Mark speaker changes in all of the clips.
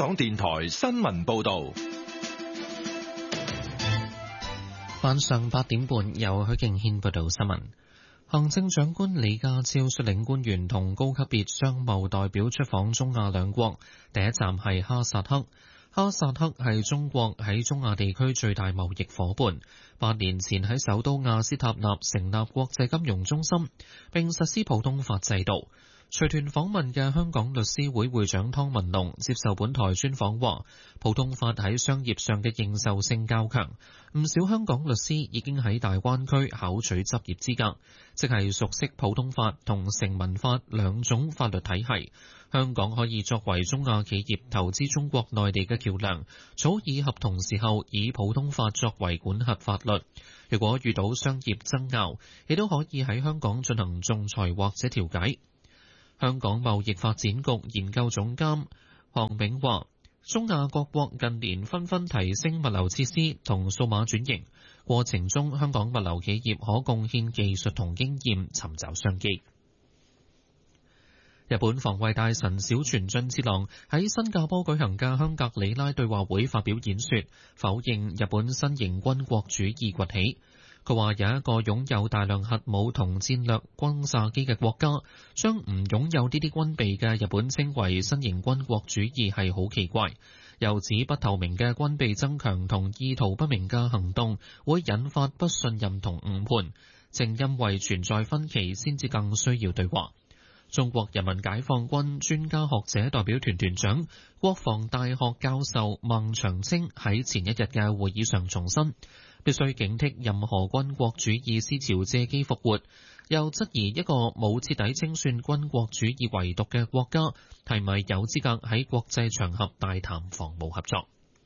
Speaker 1: 港電台新聞報道。
Speaker 2: 晚上8點半，由許敬軒報道新聞。行政長官李家超率領官員同高級別商務代表出訪中亞兩國，第一站係哈薩克。哈薩克係中國喺中亞地區最大貿易夥伴，8年前喺首都亞斯塔納成立國際金融中心，並實施普通法制度。隨團訪問嘅香港律師會會長湯文龍接受本台專訪話，普通法喺商業上嘅認受性較強，唔少香港律師已經喺大灣區考取執業資格，即係熟悉普通法同成文法兩種法律體系。香港可以作為中亞企業投資中國內地嘅橋梁，草擬合同時候以普通法作為管轄法律。如果遇到商業爭拗，亦都可以喺香港進行仲裁或者調解。香港貿易發展局研究總監項炳話，中亞各國近年紛紛提升物流設施同數碼轉型，過程中香港物流企業可貢獻技術同經驗，尋找商機。日本防衛大臣小泉進次郎喺新加坡舉行嘅香格里拉對話會發表演說，否認日本新型軍國主義崛起。佢話有一個擁有大量核武同戰略轟炸機嘅國家，將唔擁有呢啲軍備嘅日本稱為新型軍國主義係好奇怪。又指不透明嘅軍備增強同意圖不明嘅行動會引發不信任同誤判，正因為存在分歧，先至更需要對話。中國人民解放軍專家學者代表團團長、國防大學教授孟長青喺前一日嘅會議上重申，必須警惕任何軍國主義思潮借機復活，又質疑一個冇徹底清算軍國主義遺毒嘅國家係咪有資格喺國際場合大談防務合作。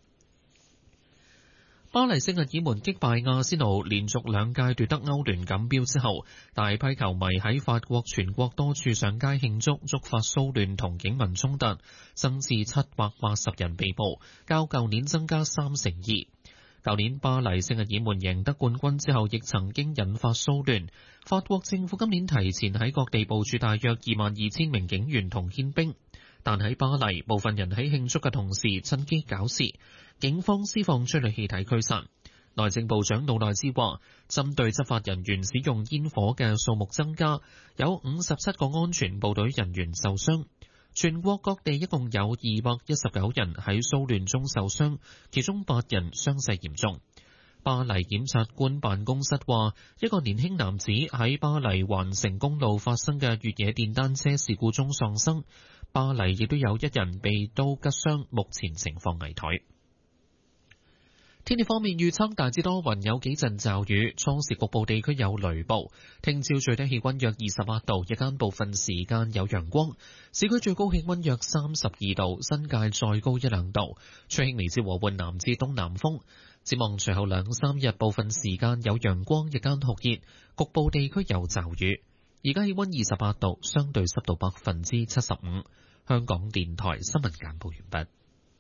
Speaker 2: 巴黎聖日耳門擊敗阿仙奴，連續2屆奪得歐聯錦標之後，大批球迷喺法國全國多處上街慶祝，觸發騷亂同警民衝突，增至780人被捕，較舊年增加2%。舊年巴黎聖日耳門贏得冠軍之後，亦曾經引發騷亂。法國政府今年提前喺各地部署大約22,000名警員同憲兵，但喺巴黎，部分人喺慶祝嘅同時趁機搞事。警方施放催淚氣體驅散。內政部長魯內茲話，針對執法人員使用煙火嘅數目增加，有57個安全部隊人員受傷。全國各地一共有219人喺騷亂中受傷，其中8人傷勢嚴重。巴黎檢察官辦公室話，一個年輕男子喺巴黎環城公路發生嘅越野電單車事故中喪生。巴黎亦都有1人被刀拮傷，目前情況危殆。天氣方面預測大致多雲，有幾陣驟雨，初時局部地區有雷暴。聽朝最低氣溫約28度，日間部分時間有陽光。市區最高氣溫約32度，新界再高1-2度。吹輕微至和緩南至東南風。展望隨後2-3日，部分時間有陽光，日間酷熱，局部地區有驟雨。而家氣溫28度，相對濕度75%。香港電台新聞簡報完畢。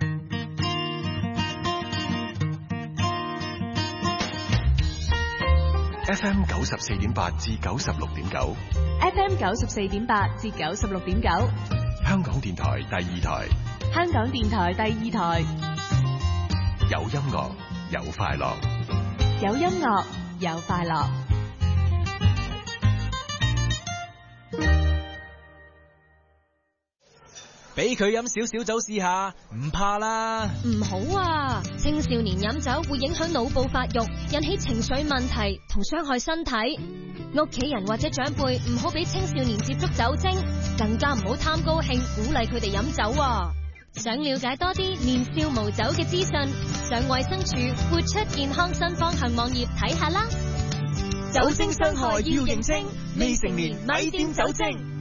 Speaker 3: FM 94.8至96.9
Speaker 4: ，FM 94.8至96.9，
Speaker 3: 香港電台第2台，
Speaker 4: 香港電台第2台，
Speaker 3: 有音樂，有快樂，
Speaker 4: 有音樂，有快樂。
Speaker 5: 俾佢飲少少酒試下，唔怕啦。
Speaker 6: 唔好啊！青少年飲酒會影響腦部發育，引起情緒問題同傷害身體。屋企人或者長輩唔好俾青少年接觸酒精，更加唔好貪高興鼓勵佢哋飲酒啊！想了解多啲年少無酒嘅資訊，上衛生署活出健康新方向網頁睇下啦。
Speaker 5: 酒精傷害要認清，未成年咪掂酒精。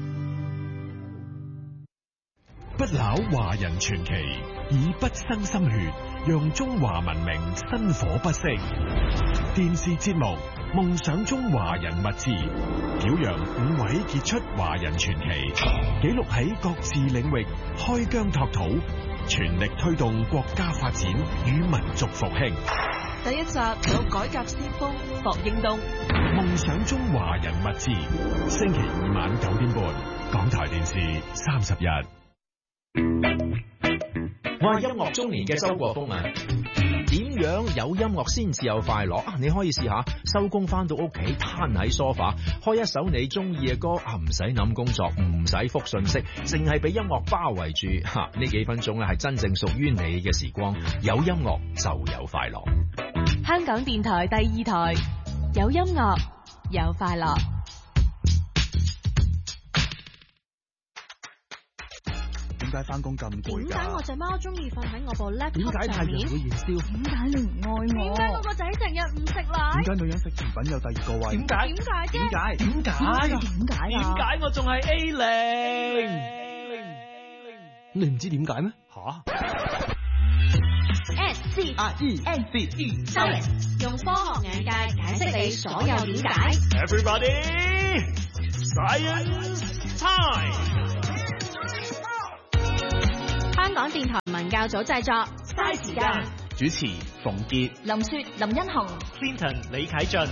Speaker 3: 不朽華人傳奇，以不生心血，讓中華文明薪火不息。電視節目《夢想中華人》物誌，表揚5位傑出華人傳奇，記錄喺各自領域開疆拓土，全力推動國家發展與民族復興。
Speaker 4: 第一集有改革先鋒霍英東。
Speaker 3: 夢想中華人物誌，星期5晚9點半，港台電視30日。
Speaker 1: 我係音樂中年嘅周國峰啊。點樣有音樂先至有快樂啊？你可以試下收工翻到屋企攤喺梳化，開一首你中意嘅歌啊，唔使諗工作，唔使覆信息，淨係俾音樂包圍住吓，呢幾分鐘咧係真正屬於你嘅時光。有音樂就有快樂。
Speaker 4: 香港電台第2台，有音樂有快樂。
Speaker 7: 點解翻工咁攰㗎？
Speaker 6: 點解我隻貓中意瞓喺我部 laptop
Speaker 7: 點解太陽會燃燒？
Speaker 6: 點解你唔愛我？點解我個仔成日唔食奶？
Speaker 7: 點解女人食甜品有第2個胃？
Speaker 6: 點解？點解？
Speaker 7: 點解？
Speaker 6: 點
Speaker 8: 解我仲係 A0？
Speaker 7: 你唔知點解咩？吓
Speaker 6: SCIENCE Science 用科學眼界解釋你所有點解。
Speaker 8: Everybody Science Time。
Speaker 6: 香港電台文教組製作，嘥時間。
Speaker 8: 主持馮傑、
Speaker 4: 林雪、林欣紅、
Speaker 8: Clinton 李啟俊。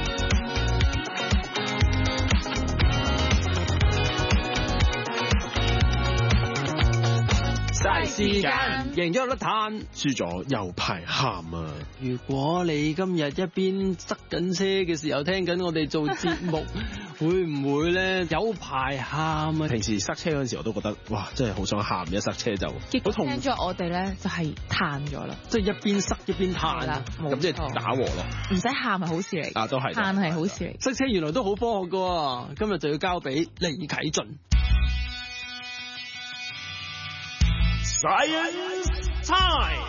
Speaker 9: 嘥時間，贏咗有得嘆，輸咗又排喊啊！如果你今日一邊塞緊車嘅時候聽緊我哋做節目，會唔會咧有排喊啊？平時塞車嗰陣時我都覺得哇，真係好想喊，一塞車就好痛。
Speaker 4: 聽咗我哋咧就係嘆咗啦，
Speaker 9: 即係一邊塞一邊嘆啦，咁即係打和咯。
Speaker 4: 唔使喊係好事嚟，
Speaker 9: 啊都係
Speaker 4: 嘆係好事嚟。
Speaker 9: 塞車原來都好科學噶，今日就要交俾李啟俊。
Speaker 8: Science Time。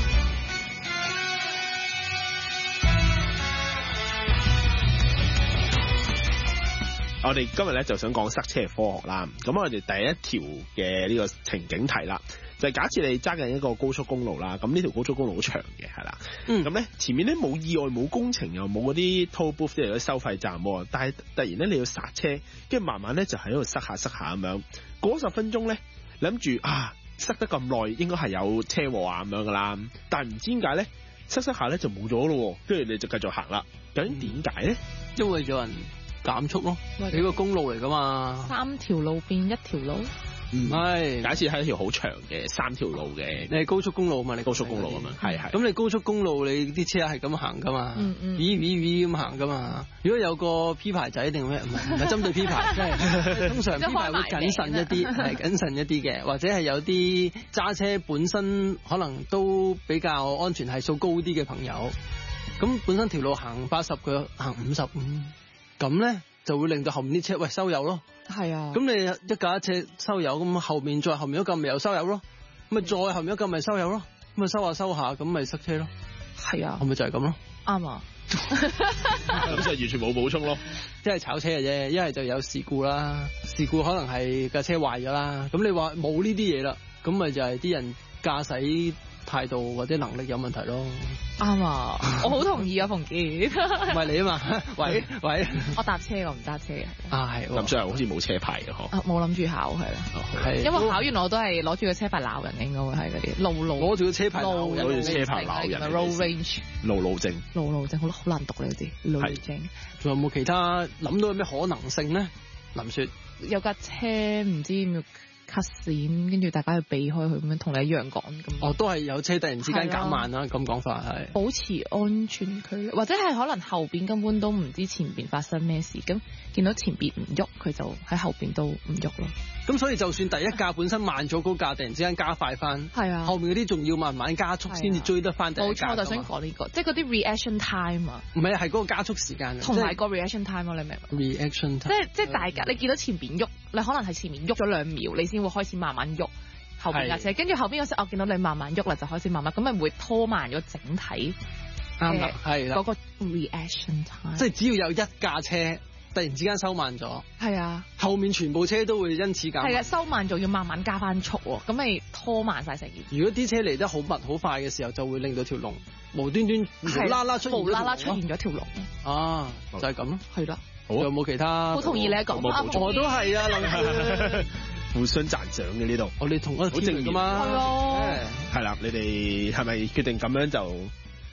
Speaker 9: 我哋今日咧就想講塞車嘅科學啦。咁我哋第一條嘅呢個情景題啦，就係假設你揸緊一個高速公路啦。咁呢條高速公路好長嘅，係啦。咁咧前面咧冇意外、冇工程，又冇嗰啲 toll booth 即係嗰啲收費站。但係突然咧你要剎車，跟住慢慢咧就喺度塞下咁樣。嗰10分鐘咧諗住啊，塞得咁耐，應該係有車禍啊咁樣噶啦。但係唔知點解咧，塞下咧就冇咗咯。跟住你就繼續行啦。究竟點解咧？因為有人減速咯，你個公路嚟噶嘛，3條路變1條路，唔係，假設係一條好長嘅3條路嘅，你係高速公路嘛，你高速公路啊嘛，係，咁你高速公路你啲車係咁行噶嘛咁行噶嘛，如果有個 P 牌仔定咩，唔係針對 P 牌，即係通常 P 牌會謹慎一啲，係謹慎一啲嘅，或者係有啲揸車本身可能都比較安全係數高啲嘅朋友，咁本身條路行80，佢行55。咁咧就會令到後面啲車收油咯，係啊。咁你一架一車收油，咁後面再後面一架咪又收油咯，咁咪再後面一架咪收油咯，咁咪收下，咁咪塞車咯。係啊，係咪就係咁咯？啱啊。咁就完全冇補充咯，一係炒車嘅啫，一係就有事故啦。事故可能係架車壞咗啦。咁你話冇呢啲嘢啦，咁咪就係啲人駕駛態度或者能力有問題咯。啱啊，我好同意啊，馮傑。唔係你啊嘛，喂，我搭車我唔揸車嘅。啊係，咁所以好似冇車牌嘅嗬。冇諗住考係啦，係。因為考完我都係攞住個車牌鬧人，應該會係嗰啲路攞住個車牌鬧人，攞住車牌鬧人。Road rage 路證好難讀呢啲路證。仲有冇其他諗到有咩可能性咧？林雪有架車唔知要cut線，跟住大家要避開佢咁樣，同你一樣講咁。哦，都係有車突然之間減慢啦，咁講法係保持安全距離，或者係可能後邊根本都唔知前邊發生咩事，咁見到前邊唔喐，佢就喺後邊都唔喐咯。咁所以就算第一架本身慢咗，嗰架突然之間加快翻，係啊，後面嗰啲仲要慢慢加速先至追得翻第一架。冇錯，就想講呢個，即係嗰啲 reaction time 啊。唔係，係嗰個加速時間，同埋個 reaction time 你明唔明？reaction time 即係大家你見到前邊喐，你可能係前面喐咗2秒，你先會開始慢慢喐後邊架車，跟住後邊嗰時我見到你慢慢喐啦，就開始慢慢，咁咪會拖慢咗整體。啱啦，係啦，嗰個 reaction time，即係只要有一架車突然之間收慢咗，係啊，後面全部車都會因此減慢。係啊，收慢仲要慢慢加翻速喎，咁咪拖慢晒成件事。如果啲車嚟得好密好快嘅時候，就會令到條龍無端端無啦啦出現咗條龍。啊，就係咁咯。係啦，好，有冇其他？好同意你一講，我都係啊，林互相讚賞嘅呢度。我哋同一個好正面噶嘛。係咯。係啦，你哋係咪決定咁樣就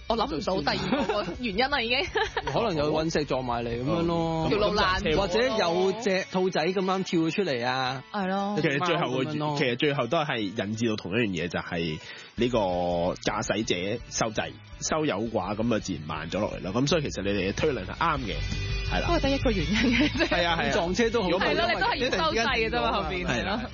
Speaker 10: 我諗唔到第二個原因啦，已經。
Speaker 7: 可能有隕石撞埋嚟咁樣咯，
Speaker 10: 條路爛，
Speaker 7: 或者有隻兔仔咁啱跳咗出嚟啊。
Speaker 10: 係咯。
Speaker 9: 其實最後都係引致到同一樣嘢，就係呢個駕駛者收掣收油掛，咁啊自然慢咗落嚟啦。咁所以其實你哋嘅推論係啱嘅，係啦。
Speaker 10: 都係得一個原因嘅啫。
Speaker 9: 係啊，
Speaker 7: 撞車都好。
Speaker 10: 係咯，你都係要收掣嘅啫嘛，後邊係咯。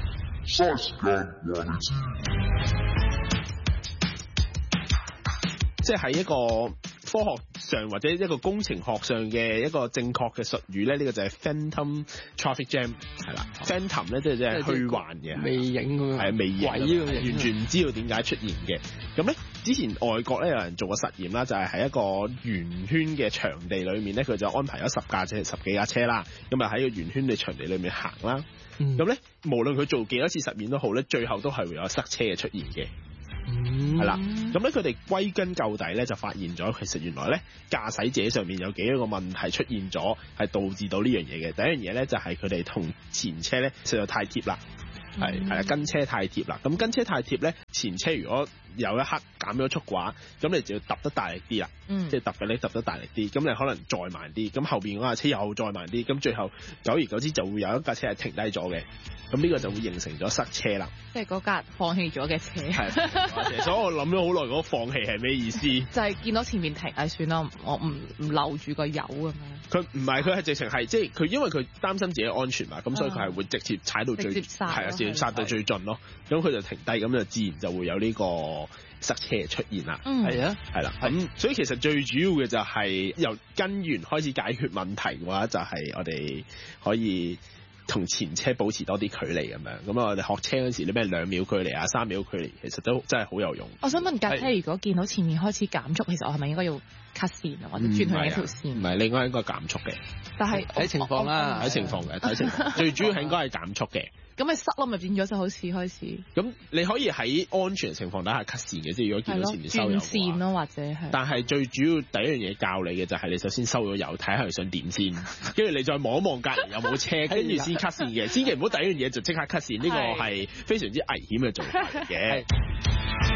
Speaker 9: 即係喺一個科學上或者一個工程學上嘅一個正確嘅術語咧，呢個就係 phantom traffic jam 係啦。phantom 咧即係虛幻嘅，
Speaker 7: 魅影咁樣，
Speaker 9: 係魅影，完全唔知道點解出現嘅。咁咧之前外國咧有人做過實驗啦，就係喺一個圓圈嘅場地裏面咧，佢就安排咗十幾架車啦，咁啊喺個圓圈嘅場地裏面行啦。咁咧無論佢做幾多次實驗都好咧，最後都係會有塞車嘅出現嘅。係啦，咁咧佢哋歸根究底咧就發現咗，其實原來咧駕駛者上面有幾個問題出現咗，係導致到呢樣嘢嘅。第一樣嘢咧就係佢哋同前車咧實在太貼啦，係啦，跟車太貼啦。咁跟車太貼咧，前車如果有一刻減咗速嘅話，咁你就要揼得大力啲啦，即係揼嘅咧揼得大力啲，咁你可能再慢啲，咁後邊嗰架車又再慢啲，咁最後久而久之就會有一架車係停低咗嘅，咁呢個就會形成咗塞車啦。
Speaker 10: 即係嗰架放棄咗嘅車。
Speaker 9: 係，所以我諗咗好耐，嗰個放棄係咩意思？
Speaker 10: 就係見到前面停，算啦，我唔留住個油咁樣。
Speaker 9: 佢唔係，佢係直情係即係佢，因為佢擔心自己安全嘛，咁所以佢係會直接踩到最係啊，直接剎到最盡咯。咁佢就停低，咁就自然就會有呢個塞車出現啦。
Speaker 7: 係啊，
Speaker 9: 係啦。咁所以其實最主要嘅就係由根源開始解決問題嘅話，就係我哋可以同前車保持多啲距離咁樣。咁我哋學車嗰時，你咩2秒距離啊、3秒距離，其實都真係好有用。
Speaker 10: 我想問架車，如果見到前面開始減速，其實我係咪應該要 cut 線啊，或者轉去另一條線？
Speaker 9: 唔係，你應該減速嘅。
Speaker 10: 但係
Speaker 7: 睇情況啦，
Speaker 9: 睇情況嘅，睇情況。最主要係應該係減速嘅。
Speaker 10: 咁咪塞咯，咪變咗就好似開始。
Speaker 9: 咁你可以喺安全情況底下 cut 線嘅，即係如果見到前面收油嘅話。轉
Speaker 10: 線咯，或者係。
Speaker 9: 但係最主要第一樣嘢教你嘅就係你首先收咗油，睇下佢想點先，跟住你再望一望隔離有冇車，跟住先 cut 線嘅。千祈唔好第一樣嘢就即刻 cut 線，呢個係非常之危險嘅做法嚟嘅。